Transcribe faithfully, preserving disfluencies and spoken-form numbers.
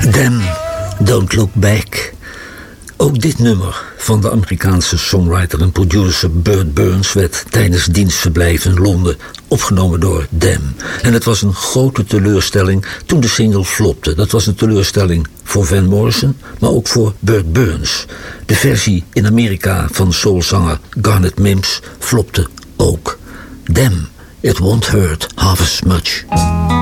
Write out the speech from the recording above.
Damn, Don't Look Back. Ook dit nummer van de Amerikaanse songwriter en producer Burt Burns werd tijdens dienstverblijf in Londen opgenomen door Damn. En het was een grote teleurstelling toen de single flopte. Dat was een teleurstelling voor Van Morrison, maar ook voor Burt Burns. De versie in Amerika van soulzanger Garnet Mims flopte ook. Damn, it won't hurt half as much.